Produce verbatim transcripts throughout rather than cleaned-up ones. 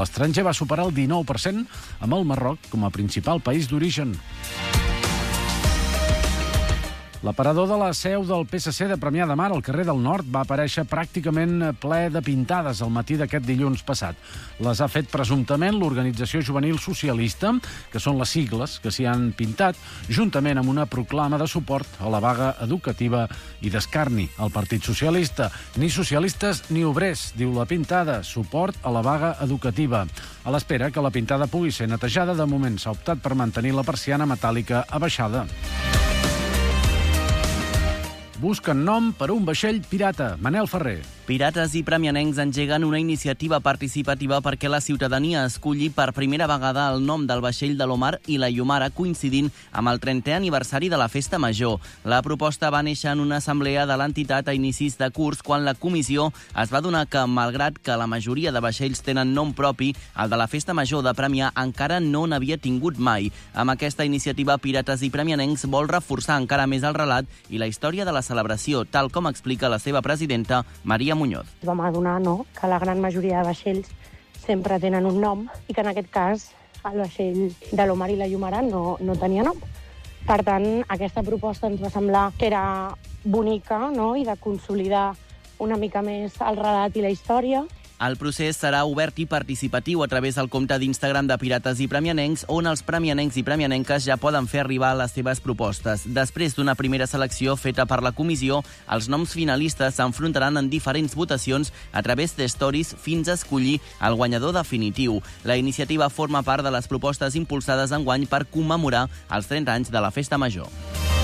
L'estranger va superar el dinou per cent amb el Marroc com a principal país d'origen. L'aparador de la seu del P S C de Premià de Mar, al carrer del Nord, va aparèixer pràcticament ple de pintades al matí d'aquest dilluns passat. Les ha fet presumptament l'Organització Juvenil Socialista, que són les sigles que s'hi han pintat, juntament amb una proclama de suport a la vaga educativa i d'escarni al Partit Socialista. Ni socialistes ni obrers, diu la pintada, suport a la vaga educativa. A l'espera que la pintada pugui ser netejada, de moment s'ha optat per mantenir la persiana metàl·lica abaixada. Busquen nom per un vaixell pirata. Manel Ferrer. Pirates i premianencs engeguen una iniciativa participativa perquè la ciutadania esculli per primera vegada el nom del vaixell de l'Omar i la Iomara, coincidint amb el trentè aniversari de la Festa Major. La proposta va néixer en una assemblea de l'entitat a inicis de curs, quan la comissió es va adonar que, malgrat que la majoria de vaixells tenen nom propi, el de la Festa Major de Premià encara no n'havia tingut mai. Amb aquesta iniciativa, Pirates i Premianencs vol reforçar encara més el relat i la història de la celebració, tal com explica la seva presidenta, Maria Muñoz. Vam adonar no, que la gran majoria de vaixells sempre tenen un nom i que en aquest cas el vaixell de l'Omar i la Iomara no, no tenia nom. Per tant, aquesta proposta ens va semblar que era bonica, no?, i de consolidar una mica més el relat i la història. El procés serà obert i participatiu a través del compte d'Instagram de Pirates i Premianencs, on els premianencs i premianenques ja poden fer arribar les seves propostes. Després d'una primera selecció feta per la comissió, els noms finalistes s'enfrontaran en diferents votacions a través de stories fins a escollir el guanyador definitiu. La iniciativa forma part de les propostes impulsades enguany per commemorar els trenta anys de la Festa Major.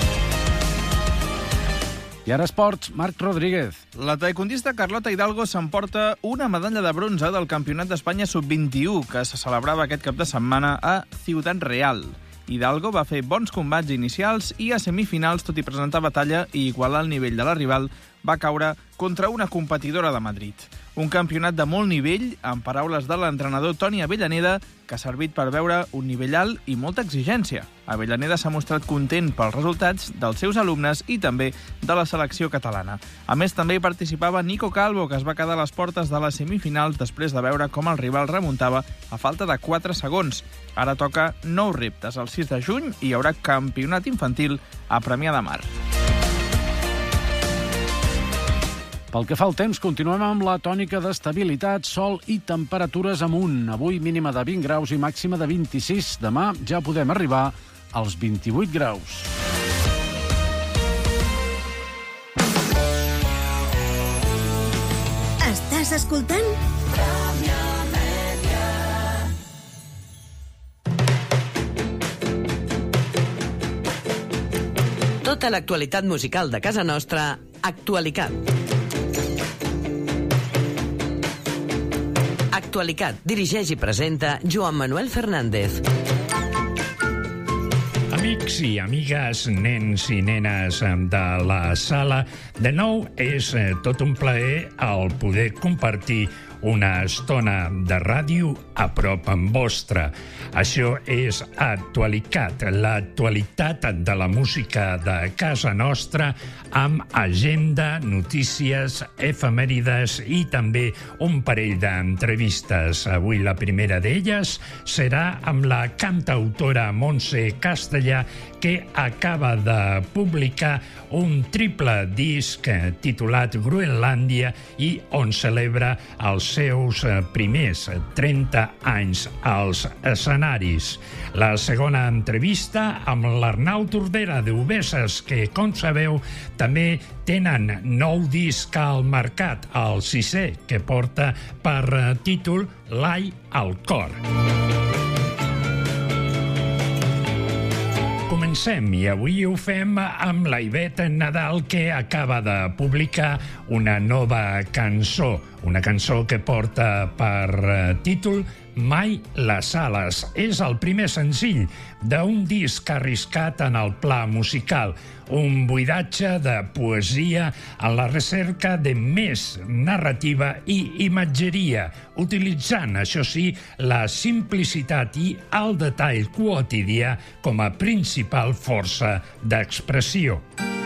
I ara esports, Marc Rodríguez. La taekwondista Carlota Hidalgo s'emporta una medalla de bronze del Campionat d'Espanya sub vint-i-u, que se celebrava aquest cap de setmana a Ciutat Real. Hidalgo va fer bons combats inicials i a semifinals, tot i presentar batalla i igualar el nivell de la rival, va caure contra una competidora de Madrid. Un campionat de molt nivell, en paraules de l'entrenador Toni Avellaneda, que ha servit per veure un nivell alt i molta exigència. Avellaneda s'ha mostrat content pels resultats dels seus alumnes i també de la selecció catalana. A més, també hi participava Nico Calvo, que es va quedar a les portes de les semifinals després de veure com el rival remuntava a falta de quatre segons. Ara toca nous reptes. El sis de juny hi haurà campionat infantil a Premià de Mar. Pel que fa al temps, continuem amb la tònica d'estabilitat, sol i temperatures amunt. Avui mínima de vint graus i màxima de vint-i-sis. Demà ja podem arribar als vint-i-vuit graus. Estàs escoltant? Tota l'actualitat musical de casa nostra, Actualicat. Actualicat, dirigeix i presenta Joan Manuel Fernández. Amics i amigues, nens i nenes de la sala, de nou és tot un plaer el poder compartir una estona de ràdio a prop amb vostre. Això és Actualicat, l'actualitat de la música de casa nostra, amb agenda, notícies, efemèrides i també un parell d'entrevistes. Avui la primera d'elles serà amb la cantautora Montse Castellà, que acaba de publicar un triple disc titulat Groenlàndia i on celebra els seus primers trenta anys als escenaris. La segona entrevista amb l'Arnau Tordera d'Obeses, que, com sabeu, també tenen nou disc al mercat, el sisè, que porta per títol L'ai al cor. Comencem, i avui ho fem amb la Iveta Nadal, que acaba de publicar una nova cançó, una cançó que porta per títol Mai les ales. És el primer senzill d'un disc arriscat en el pla musical, un buidatge de poesia en la recerca de més narrativa i imatgeria, utilitzant, això sí, la simplicitat i el detall quotidià com a principal força d'expressió.